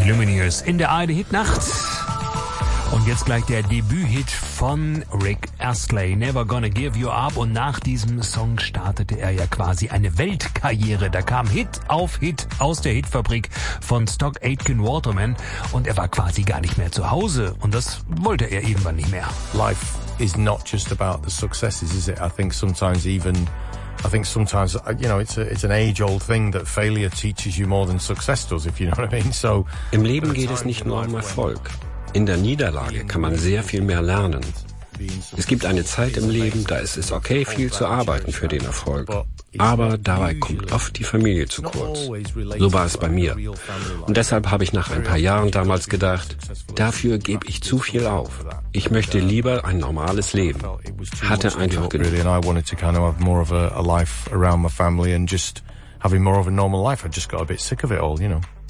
Lumineers in der ARD Hitnacht. Und jetzt gleich der Debüthit von Rick Astley, Never Gonna Give You Up. Und nach diesem Song startete er ja quasi eine Weltkarriere. Da kam Hit auf Hit aus der Hitfabrik von Stock Aitken Waterman. Und er war quasi gar nicht mehr zu Hause. Und das wollte er irgendwann nicht mehr. Life is not just about the successes, is it? I think sometimes, you know, it's an age-old thing that failure teaches you more than success does, if you know what I mean. So, im Leben geht es nicht nur um Erfolg. In der Niederlage kann man sehr viel mehr lernen. Es gibt eine Zeit im Leben, da ist es okay, viel zu arbeiten für den Erfolg. Aber dabei kommt oft die Familie zu kurz. So war es bei mir. Und deshalb habe ich nach ein paar Jahren damals gedacht, dafür gebe ich zu viel auf. Ich möchte lieber ein normales Leben. Hatte einfach genug. Having more of a normal life. I just got a bit sick of it all, you know.